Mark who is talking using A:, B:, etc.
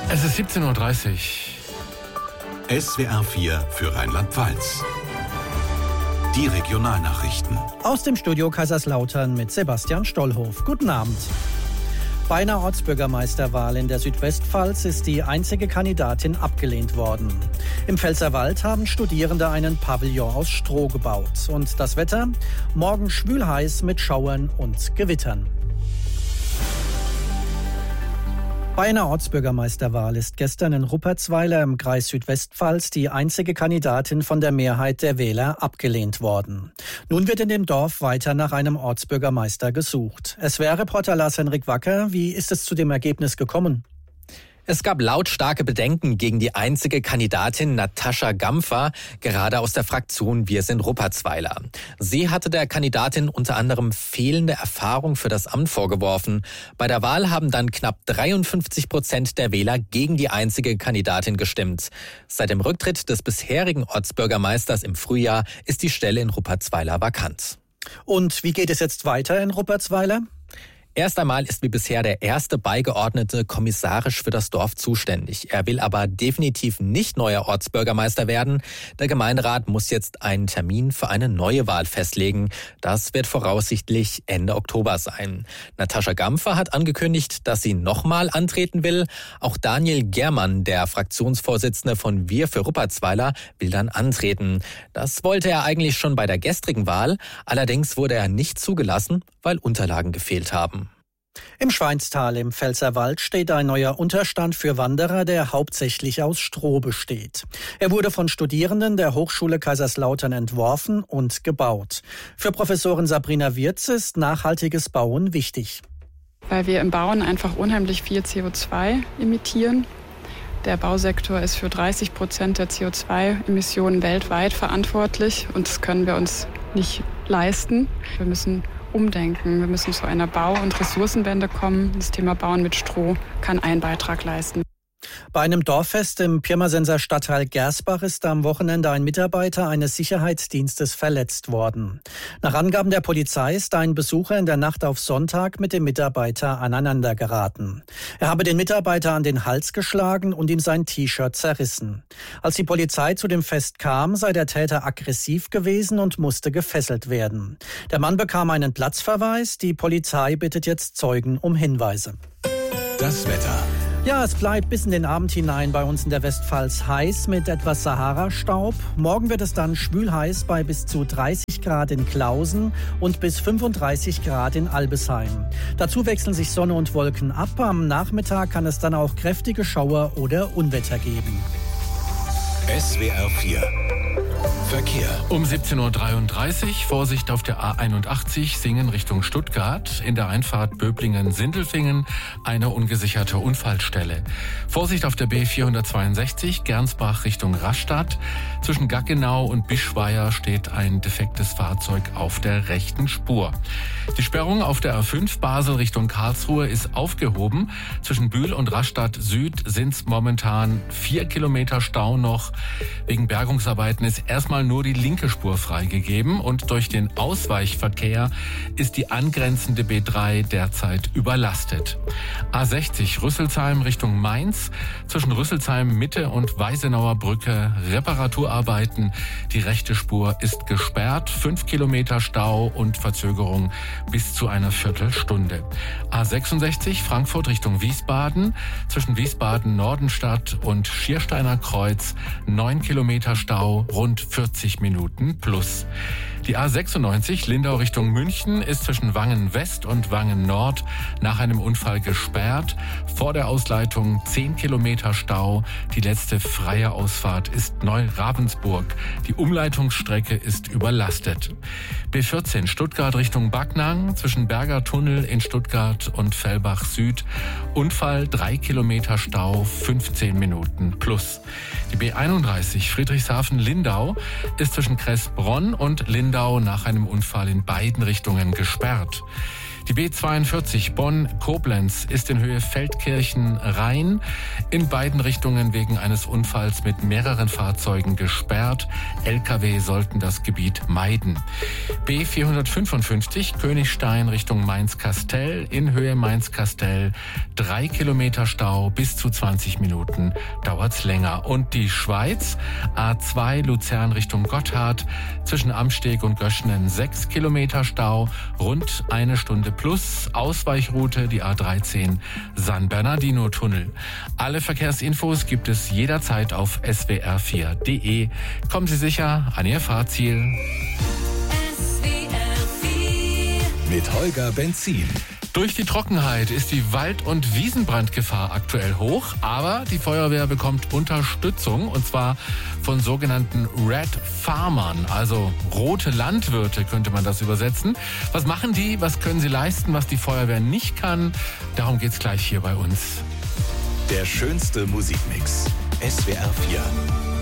A: Es ist 17:30 Uhr.
B: SWR 4 für Rheinland-Pfalz. Die Regionalnachrichten.
C: Aus dem Studio Kaiserslautern mit Sebastian Stollhof. Guten Abend. Bei einer Ortsbürgermeisterwahl in der Südwestpfalz ist die einzige Kandidatin abgelehnt worden. Im Pfälzerwald haben Studierende einen Pavillon aus Stroh gebaut. Und das Wetter? Morgen schwülheiß mit Schauern und Gewittern. Bei einer Ortsbürgermeisterwahl ist gestern in Ruppertsweiler im Kreis Südwestpfalz die einzige Kandidatin von der Mehrheit der Wähler abgelehnt worden. Nun wird in dem Dorf weiter nach einem Ortsbürgermeister gesucht. SWR-Reporter Lars-Henrik Wacker, wie ist es zu dem Ergebnis gekommen?
D: Es gab lautstarke Bedenken gegen die einzige Kandidatin Natascha Gampfer, gerade aus der Fraktion Wir sind Ruppertsweiler. Sie hatte der Kandidatin unter anderem fehlende Erfahrung für das Amt vorgeworfen. Bei der Wahl haben dann knapp 53% der Wähler gegen die einzige Kandidatin gestimmt. Seit dem Rücktritt des bisherigen Ortsbürgermeisters im Frühjahr ist die Stelle in Ruppertsweiler vakant.
C: Und wie geht es jetzt weiter in Ruppertsweiler?
D: Erst einmal ist wie bisher der erste Beigeordnete kommissarisch für das Dorf zuständig. Er will aber definitiv nicht neuer Ortsbürgermeister werden. Der Gemeinderat muss jetzt einen Termin für eine neue Wahl festlegen. Das wird voraussichtlich Ende Oktober sein. Natascha Gampfer hat angekündigt, dass sie nochmal antreten will. Auch Daniel Germann, der Fraktionsvorsitzende von Wir für Ruppertsweiler, will dann antreten. Das wollte er eigentlich schon bei der gestrigen Wahl. Allerdings wurde er nicht zugelassen, weil Unterlagen gefehlt haben.
C: Im Schweinstal im Pfälzerwald steht ein neuer Unterstand für Wanderer, der hauptsächlich aus Stroh besteht. Er wurde von Studierenden der Hochschule Kaiserslautern entworfen und gebaut. Für Professorin Sabrina Wirz ist nachhaltiges Bauen wichtig.
E: Weil wir im Bauen einfach unheimlich viel CO2 emittieren. Der Bausektor ist für 30% der CO2-Emissionen weltweit verantwortlich und das können wir uns nicht leisten. Wir müssen umdenken. Wir müssen zu einer Bau- und Ressourcenwende kommen. Das Thema Bauen mit Stroh kann einen Beitrag leisten.
C: Bei einem Dorffest im Pirmasenser Stadtteil Gersbach ist am Wochenende ein Mitarbeiter eines Sicherheitsdienstes verletzt worden. Nach Angaben der Polizei ist ein Besucher in der Nacht auf Sonntag mit dem Mitarbeiter aneinandergeraten. Er habe den Mitarbeiter an den Hals geschlagen und ihm sein T-Shirt zerrissen. Als die Polizei zu dem Fest kam, sei der Täter aggressiv gewesen und musste gefesselt werden. Der Mann bekam einen Platzverweis. Die Polizei bittet jetzt Zeugen um Hinweise.
B: Das Wetter.
C: Ja, es bleibt bis in den Abend hinein bei uns in der Westpfalz heiß mit etwas Sahara-Staub. Morgen wird es dann schwülheiß bei bis zu 30 Grad in Klausen und bis 35 Grad in Albesheim. Dazu wechseln sich Sonne und Wolken ab. Am Nachmittag kann es dann auch kräftige Schauer oder Unwetter geben.
B: SWR 4 Verkehr.
A: Um 17:33 Uhr, Vorsicht auf der A81, Singen Richtung Stuttgart. In der Einfahrt Böblingen-Sindelfingen eine ungesicherte Unfallstelle. Vorsicht auf der B462, Gernsbach Richtung Rastatt. Zwischen Gaggenau und Bischweier steht ein defektes Fahrzeug auf der rechten Spur. Die Sperrung auf der A5 Basel Richtung Karlsruhe ist aufgehoben. Zwischen Bühl und Rastatt Süd sind es momentan 4 Kilometer Stau noch. Wegen Bergungsarbeiten ist erstmal nur die linke Spur freigegeben und durch den Ausweichverkehr ist die angrenzende B3 derzeit überlastet. A60 Rüsselsheim Richtung Mainz, zwischen Rüsselsheim Mitte und Weisenauer Brücke Reparaturarbeiten. Die rechte Spur ist gesperrt, 5 Kilometer Stau und Verzögerung bis zu einer Viertelstunde. A66 Frankfurt Richtung Wiesbaden, zwischen Wiesbaden-Nordenstadt und Schiersteiner Kreuz 9 Kilometer Stau, rund 40 Minuten plus. Die A96 Lindau Richtung München ist zwischen Wangen West und Wangen Nord nach einem Unfall gesperrt. Vor der Ausleitung 10 Kilometer Stau. Die letzte freie Ausfahrt ist Neu-Ravensburg. Die Umleitungsstrecke ist überlastet. B14 Stuttgart Richtung Backnang zwischen Berger Tunnel in Stuttgart und Fellbach Süd. Unfall 3 Kilometer Stau, 15 Minuten plus. Die B31 Friedrichshafen-Lindau ist zwischen Kressbronn und Lindau nach einem Unfall in beiden Richtungen gesperrt. Die B42 Bonn-Koblenz ist in Höhe Feldkirchen-Rhein in beiden Richtungen wegen eines Unfalls mit mehreren Fahrzeugen gesperrt. Lkw sollten das Gebiet meiden. B455 Königstein Richtung Mainz-Kastell in Höhe Mainz-Kastell. 3 Kilometer Stau, bis zu 20 Minuten dauert's länger. Und die Schweiz, A2 Luzern Richtung Gotthard, zwischen Amsteg und Göschenen 6 Kilometer Stau, rund 1 Stunde plus. Ausweichroute die A13 San Bernardino Tunnel. Alle Verkehrsinfos gibt es jederzeit auf swr4.de. Kommen Sie sicher an Ihr Fahrziel.
B: Mit Holger Benzin.
A: Durch die Trockenheit ist die Wald- und Wiesenbrandgefahr aktuell hoch, aber die Feuerwehr bekommt Unterstützung, und zwar von sogenannten Red Farmern, also rote Landwirte könnte man das übersetzen. Was machen die? Was können sie leisten, was die Feuerwehr nicht kann? Darum geht's gleich hier bei uns.
B: Der schönste Musikmix. SWR 4.